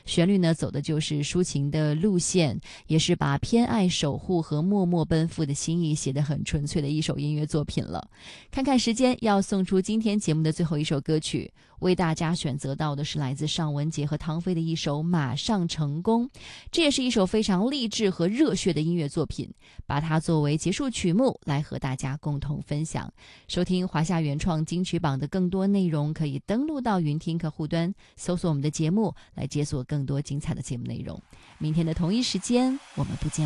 旋律呢走的就是抒情的路线，也是把偏爱守护和默默奔赴的心意写得很纯粹的一首音乐作品了。看看时间，要送出今天节目的最后一首歌曲，为大家选择到的是来自尚雯婕和唐飞的一首《马上成功》，这也是一首非常励志和热血的音乐作品，把它作为结束曲目来和大家共同分享。收听华夏原创金曲榜的更多内容，可以登录到云听客户端，搜索我们的节目来解锁更多精彩的节目内容。明天的同一时间，我们不见